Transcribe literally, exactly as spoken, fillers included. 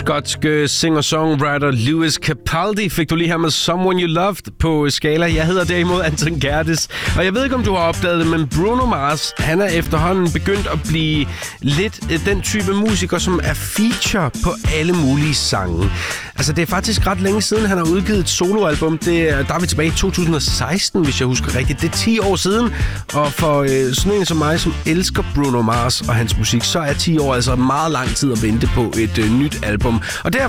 skotske singer-songwriter Lewis Capaldi fik du lige her med Someone You Loved på skala. Jeg hedder derimod Anton Gerdes, og jeg ved ikke, om du har opdaget det, men Bruno Mars, han er efterhånden begyndt at blive lidt den type musiker, som er feature på alle mulige sange. Altså, det er faktisk ret længe siden, han har udgivet et soloalbum. Det er, der er vi tilbage i to tusind og seksten, hvis jeg husker rigtigt. Det er ti år siden, og for øh, sådan en som mig, som elsker Bruno Mars og hans musik, så er ti år altså meget lang tid at vente på et øh, nyt album. Og derfor